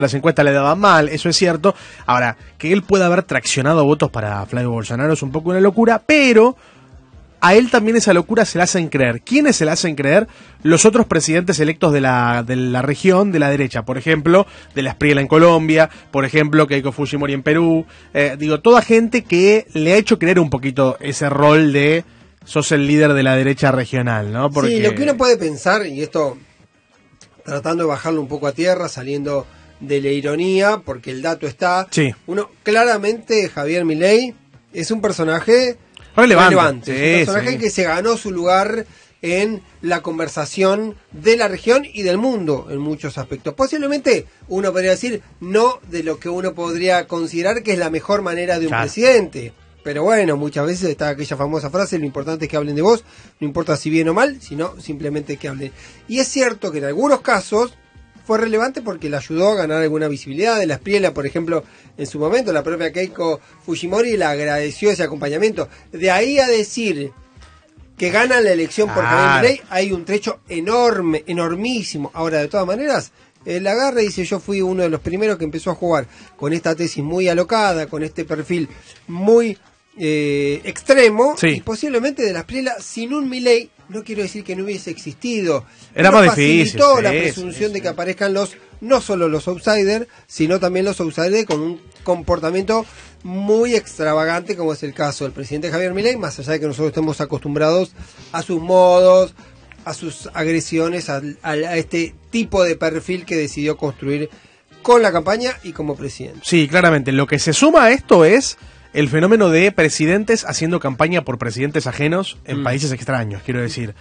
las encuestas le daban mal, eso es cierto. Ahora, que él pueda haber traccionado votos para Flavio Bolsonaro es un poco una locura, pero a él también esa locura se la hacen creer. ¿Quiénes se la hacen creer? Los otros presidentes electos de la región de la derecha. Por ejemplo, de la Espriella en Colombia, por ejemplo, Keiko Fujimori en Perú. Toda gente que le ha hecho creer un poquito ese rol de sos el líder de la derecha regional, ¿no? Porque... Sí, lo que uno puede pensar, y esto tratando de bajarlo un poco a tierra, saliendo de la ironía, porque el dato está... Sí. Uno, claramente, Javier Milei es un personaje relevante. Sí, es un personaje que se ganó su lugar en la conversación de la región y del mundo en muchos aspectos. Posiblemente uno podría decir no de lo que uno podría considerar que es la mejor manera de un presidente. Pero bueno, muchas veces está aquella famosa frase, lo importante es que hablen de vos, no importa si bien o mal, sino simplemente que hablen. Y es cierto que en algunos casos fue relevante porque le ayudó a ganar alguna visibilidad. De la Espriella, por ejemplo, en su momento, la propia Keiko Fujimori le agradeció ese acompañamiento. De ahí a decir que gana la elección por Javier Milei, hay un trecho enorme, enormísimo. Ahora, de todas maneras, él agarra y dice, yo fui uno de los primeros que empezó a jugar con esta tesis muy alocada, con este perfil muy extremo, y posiblemente de la Espriella, sin un Milei, no quiero decir que no hubiese existido. Era más difícil. Facilitó la presunción de que aparezcan no solo los outsiders, sino también los outsiders con un comportamiento muy extravagante, como es el caso del presidente Javier Milei, más allá de que nosotros estemos acostumbrados a sus modos, a sus agresiones, a este tipo de perfil que decidió construir con la campaña y como presidente. Sí, claramente. Lo que se suma a esto es el fenómeno de presidentes haciendo campaña por presidentes ajenos en países extraños, quiero decir.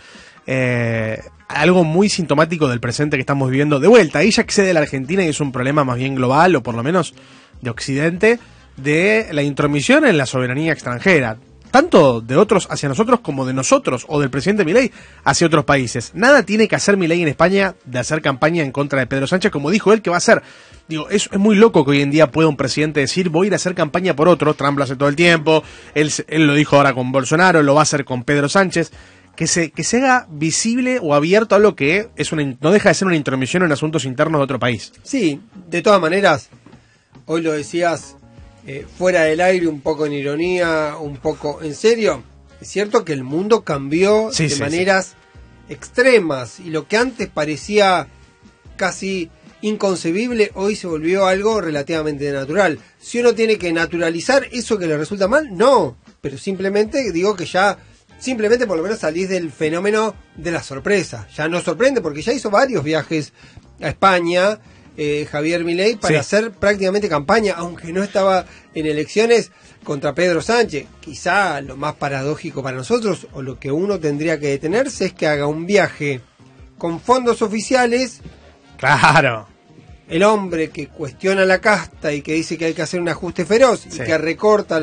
Algo muy sintomático del presente que estamos viviendo. De vuelta, ahí ya excede la Argentina y es un problema más bien global, o por lo menos de Occidente, de la intromisión en la soberanía extranjera. Tanto de otros hacia nosotros como de nosotros, o del presidente Milei hacia otros países. Nada tiene que hacer Milei en España de hacer campaña en contra de Pedro Sánchez, como dijo él que va a hacer. Digo, es muy loco que hoy en día pueda un presidente decir, voy a ir a hacer campaña por otro. Trump lo hace todo el tiempo, él lo dijo ahora con Bolsonaro, lo va a hacer con Pedro Sánchez. Que se haga visible o abierto a algo que no deja de ser una intromisión en asuntos internos de otro país. Sí, de todas maneras, hoy lo decías fuera del aire, un poco en ironía, un poco en serio. Es cierto que el mundo cambió de maneras extremas, y lo que antes parecía casi inconcebible, hoy se volvió algo relativamente natural. Si uno tiene que naturalizar eso que le resulta mal, no, pero simplemente digo que ya, simplemente por lo menos salís del fenómeno de la sorpresa. Ya no sorprende porque ya hizo varios viajes a España, Javier Milei, para hacer prácticamente campaña, aunque no estaba en elecciones, contra Pedro Sánchez. Quizá lo más paradójico para nosotros, o lo que uno tendría que detenerse, es que haga un viaje con fondos oficiales. Claro. El hombre que cuestiona la casta y que dice que hay que hacer un ajuste feroz y que recorta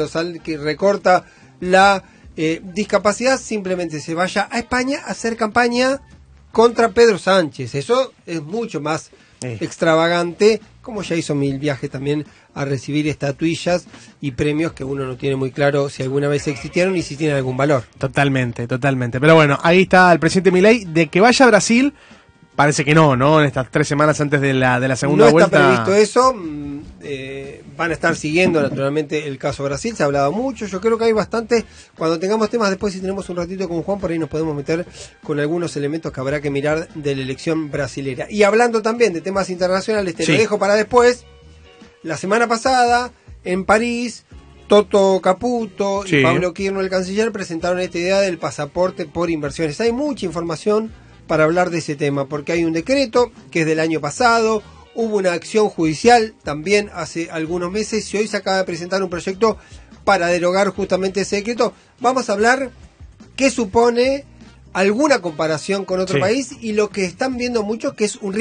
la discapacidad, simplemente se vaya a España a hacer campaña contra Pedro Sánchez. Eso es mucho más extravagante, como ya hizo 1000 viajes también a recibir estatuillas y premios que uno no tiene muy claro si alguna vez existieron y si tienen algún valor. Totalmente. Pero bueno, ahí está el presidente Milei. De que vaya a Brasil, parece que no, en estas 3 semanas antes de la segunda vuelta. No está previsto eso. Van a estar siguiendo naturalmente el caso Brasil, se ha hablado mucho. Yo creo que hay bastante. Cuando tengamos temas después, si tenemos un ratito con Juan, por ahí nos podemos meter con algunos elementos que habrá que mirar de la elección brasilera. Y hablando también de temas internacionales, te lo dejo para después. La semana pasada, en París, Toto Caputo y Pablo Quirno, el canciller, presentaron esta idea del pasaporte por inversiones. Hay mucha información para hablar de ese tema, porque hay un decreto que es del año pasado, hubo una acción judicial también hace algunos meses, y hoy se acaba de presentar un proyecto para derogar justamente ese decreto. Vamos a hablar qué supone alguna comparación con otro país y lo que están viendo mucho, que es un